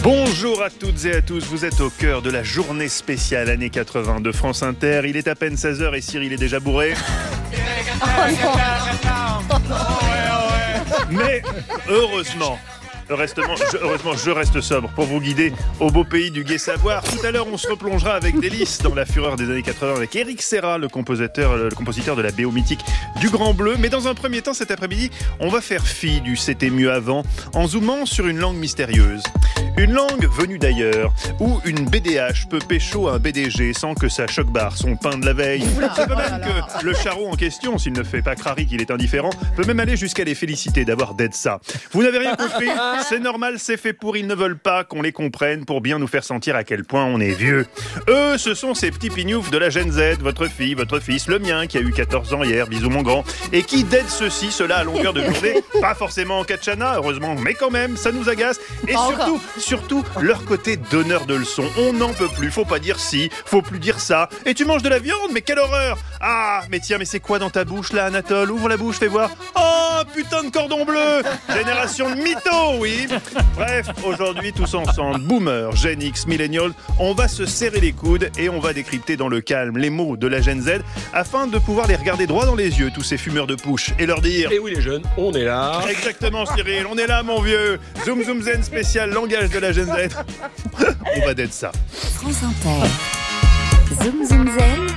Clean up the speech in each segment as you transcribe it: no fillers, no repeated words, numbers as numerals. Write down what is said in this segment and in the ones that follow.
Bonjour à toutes et à tous, vous êtes au cœur de la journée spéciale années 80 de France Inter. Il est à peine 16h et Cyril est déjà bourré. Mais heureusement, je reste sobre pour vous guider au beau pays du gai savoir. Tout à l'heure, on se replongera avec délice dans la fureur des années 80 avec Eric Serra, le compositeur de la BO mythique du Grand Bleu. Mais dans un premier temps, cet après-midi, on va faire fi du C'était mieux avant en zoomant sur une langue mystérieuse. Une langue venue d'ailleurs, où une BDH peut pécho un BDG sans que ça choque-barre son pain de la veille. Ça peut même que le charron en question, s'il ne fait pas crari qu'il est indifférent, peut même aller jusqu'à les féliciter d'avoir d'aide ça. Vous n'avez rien compris, c'est normal, c'est fait pour, ils ne veulent pas qu'on les comprenne pour bien nous faire sentir à quel point on est vieux. Eux, ce sont ces petits pignoufs de la Gen Z, votre fille, votre fils, le mien qui a eu 14 ans hier, bisous mon grand, et qui d'aide ceci, cela à longueur de journée, pas forcément en katchana, heureusement, mais quand même, ça nous agace, et surtout, leur côté donneur de leçons. On n'en peut plus, faut pas dire ci, faut plus dire ça. Et tu manges de la viande, mais quelle horreur! Ah, mais tiens, mais c'est quoi dans ta bouche là, Anatole? Ouvre la bouche, fais voir. Oh, putain de cordon bleu! Génération de mythos, oui! Bref, aujourd'hui, tous ensemble, boomers, Gen X, millennials, on va se serrer les coudes et on va décrypter dans le calme les mots de la Gen Z afin de pouvoir les regarder droit dans les yeux, tous ces fumeurs de push, et leur dire... Et oui les jeunes, on est là. Exactement Cyril, on est là mon vieux. Zoom Zoom Zen spécial langage de la Gen Z. On va d'être ça. France Inter. Zoom Zoom Zen.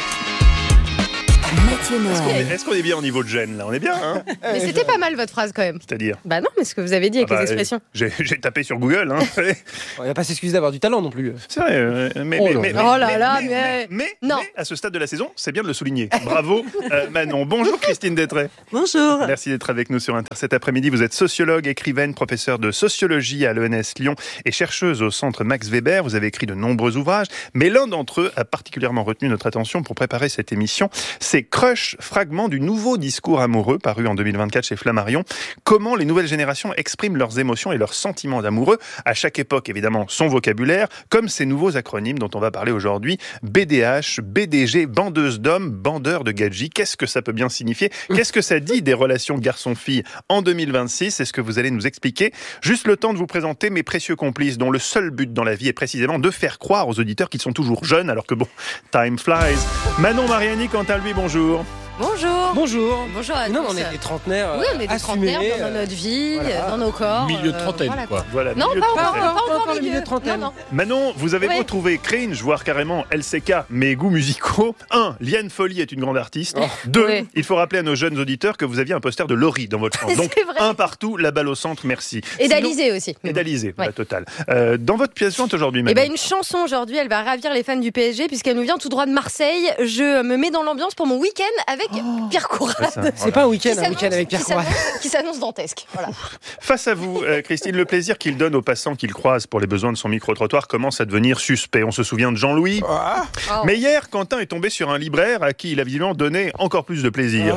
Mathieu Noël. Est-ce qu'on est bien au niveau de Gen là? On est bien, hein? Mais c'était pas mal votre phrase quand même. C'est-à-dire? Bah non, mais ce que vous avez dit avec les expressions. J'ai tapé sur Google, hein. Il va pas s'excuser d'avoir du talent non plus. C'est vrai, mais à ce stade de la saison, c'est bien de le souligner. Bravo Manon. Bonjour Christine Détray. Bonjour. Merci d'être avec nous sur Inter cet après-midi. Vous êtes sociologue, écrivaine, professeure de sociologie à l'ENS Lyon et chercheuse au centre Max Weber. Vous avez écrit de nombreux ouvrages, mais l'un d'entre eux a particulièrement retenu notre attention pour préparer cette émission. C'est Crush, fragment du nouveau discours amoureux paru en 2024 chez Flammarion. Comment les nouvelles générations expriment leurs émotions et leurs sentiments d'amoureux. À chaque époque, évidemment, son vocabulaire, comme ces nouveaux acronymes dont on va parler aujourd'hui. BDH, BDG, bandeuse d'hommes, bandeur de gadgets. Qu'est-ce que ça peut bien signifier? Qu'est-ce que ça dit des relations garçon-fille en 2026? C'est ce que vous allez nous expliquer. Juste le temps de vous présenter mes précieux complices dont le seul but dans la vie est précisément de faire croire aux auditeurs qu'ils sont toujours jeunes alors que bon, time flies. Manon Mariani, quant à lui, bonjour. Bonjour. Bonjour. Bonjour à tous. Non, on est des trentenaires. Oui, on est des trentenaires dans notre vie, dans nos corps. Milieu de trentaine, quoi. Voilà, Non, milieu pas de trentaine. encore le milieu de trentaine. Non. Manon, vous avez beau trouver cringe, voire carrément LCK, mes goûts musicaux. 1. Liane Folly est une grande artiste. 2. Oui. Il faut rappeler à nos jeunes auditeurs que vous aviez un poster de Laurie dans votre chambre. Donc, C'est vrai. un partout, la balle au centre, merci. Et d'Alizé aussi. Et d'Alizé, Ouais. la totale. Dans votre pièce jointe aujourd'hui, Eh Manon. ben une chanson aujourd'hui, elle va ravir les fans du PSG puisqu'elle nous vient tout droit de Marseille. Je me mets dans l'ambiance pour mon week-end avec Pierre Courade. C'est pas un week-end avec Pierre Courade. Qui s'annonce dantesque. Voilà. Face à vous, Christine, le plaisir qu'il donne aux passants qu'il croise pour les besoins de son micro-trottoir commence à devenir suspect. On se souvient de Jean-Louis. Oh. Mais hier, Quentin est tombé sur un libraire à qui il a visiblement donné encore plus de plaisir.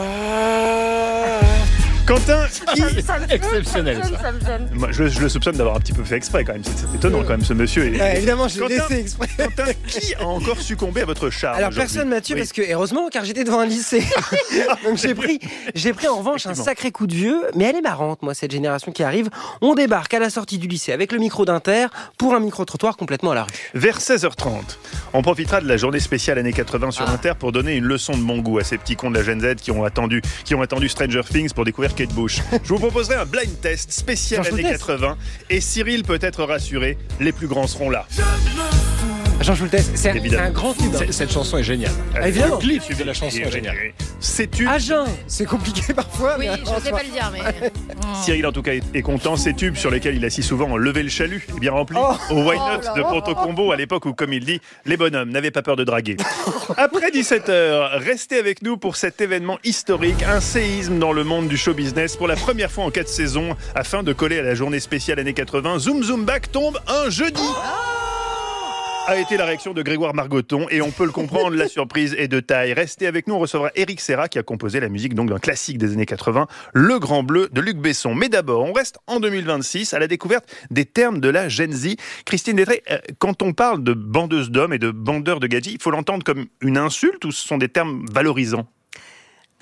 Quentin, Exceptionnel ça. moi, je le soupçonne d'avoir un petit peu fait exprès quand même. C'est étonnant quand même ce monsieur. Évidemment, je l'ai Quentin- laissé exprès. Quentin, qui a encore succombé à votre charme Alors aujourd'hui? personne Mathieu Oui. parce que heureusement car j'étais devant un lycée. Donc j'ai pris en revanche un Effectivement. sacré coup de vieux, mais elle est marrante moi cette génération qui arrive. On débarque à la sortie du lycée avec le micro d'Inter pour un micro-trottoir complètement à la rue. Vers 16h30, on profitera de la journée spéciale années 80 sur Inter pour donner une leçon de bon goût à ces petits cons de la Gen Z qui ont attendu Stranger Things pour découvrir Kate Bush. Je vous proposerai un blind test spécial Jean années Schultes. 80 et Cyril peut être rassuré, les plus grands seront là. Jean Schultes, c'est Évidemment. un grand tube. Cette chanson est géniale. Évidemment. Le clip de la chanson est génial. C'est une... Agen, c'est compliqué parfois. Oui, mais je sais pas le dire, mais. Cyril en tout cas est content, ces tubes sur lesquels il a si souvent levé le chalut, est bien rempli au Why Not là de là. Ponto Combo à l'époque où, comme il dit, les bonhommes n'avaient pas peur de draguer. Après 17h, restez avec nous pour cet événement historique, un séisme dans le monde du show business pour la première fois en 4 saisons afin de coller à la journée spéciale années 80. Zoom Zoom Back tombe un jeudi. A été la réaction de Grégoire Margoton et on peut le comprendre, la surprise est de taille. Restez avec nous, on recevra Eric Serra qui a composé la musique donc d'un classique des années 80, Le Grand Bleu de Luc Besson. Mais d'abord, on reste en 2026 à la découverte des termes de la Gen Z. Christine Détray, quand on parle de bandeuse d'hommes et de bandeur de gadgets, il faut l'entendre comme une insulte ou ce sont des termes valorisants?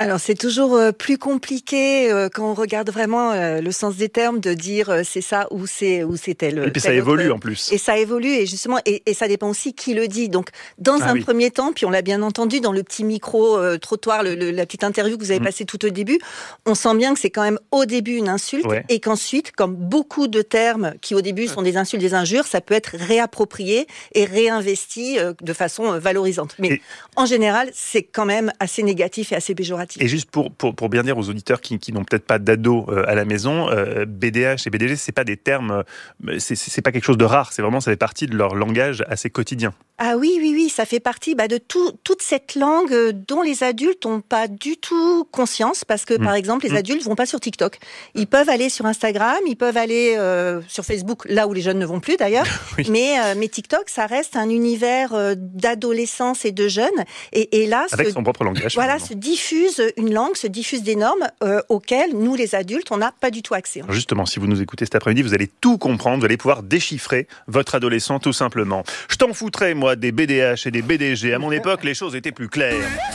Alors c'est toujours plus compliqué quand on regarde vraiment le sens des termes de dire c'est ça ou c'est tel. Et puis ça évolue en plus. Et ça évolue et justement et ça dépend aussi qui le dit. Donc dans un premier temps, puis on l'a bien entendu dans le petit micro trottoir, la petite interview que vous avez passée tout au début, on sent bien que c'est quand même au début une insulte et qu'ensuite, comme beaucoup de termes qui au début sont des insultes, des injures, ça peut être réapproprié et réinvesti de façon valorisante. Mais en général, c'est quand même assez négatif et assez péjoratif. Et juste pour bien dire aux auditeurs qui n'ont peut-être pas d'ado à la maison, BDH et BDG, c'est pas des termes, c'est pas quelque chose de rare. C'est vraiment, ça fait partie de leur langage assez quotidien. Ah oui, ça fait partie de toute cette langue dont les adultes n'ont pas du tout conscience parce que, par exemple, les adultes vont pas sur TikTok. Ils peuvent aller sur Instagram, ils peuvent aller sur Facebook, là où les jeunes ne vont plus d'ailleurs. Mais TikTok, ça reste un univers d'adolescence et de jeunes. Et là, avec son propre langage. Voilà, se diffuse une langue, se diffuse des normes auxquelles nous, les adultes, on n'a pas du tout accès. Alors justement, si vous nous écoutez cet après-midi, vous allez tout comprendre, vous allez pouvoir déchiffrer votre adolescent tout simplement. Je t'en foutrais, moi, des BDH et des BDG. À mon époque, les choses étaient plus claires.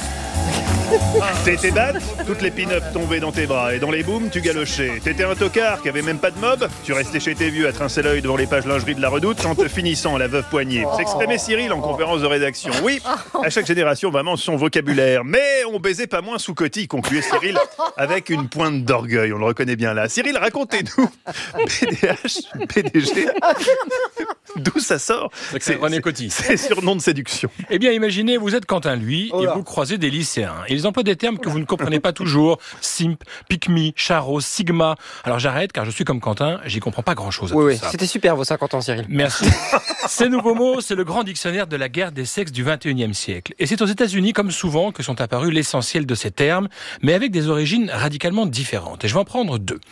T'étais bad, toutes les pin-up tombaient dans tes bras et dans les booms, tu galochais. T'étais un tocard qui avait même pas de mob, tu restais chez tes vieux à trincer l'œil devant les pages lingerie de la Redoute en te finissant à la veuve poignée. S'exprimait Cyril en conférence de rédaction. Oui, à chaque génération, vraiment, son vocabulaire. Mais on baisait pas moins sous cotille, concluait Cyril avec une pointe d'orgueil. On le reconnaît bien là. Cyril, racontez-nous. BDH, BDG, d'où ça sort? C'est René Coty. C'est surnom de séduction. Eh bien, imaginez, vous êtes Quentin, lui, et vous croisez des lycéens. Ils emploient des termes que vous ne comprenez pas toujours. Simp, pick me, charo, sigma. Alors j'arrête, car je suis comme Quentin, j'y comprends pas grand-chose à tout ça. C'était super vos 50 ans, Cyril. Merci. Ces nouveaux mots, c'est le grand dictionnaire de la guerre des sexes du 21e siècle. Et c'est aux États-Unis, comme souvent, que sont apparus l'essentiel de ces termes, mais avec des origines radicalement différentes. Et je vais en prendre deux.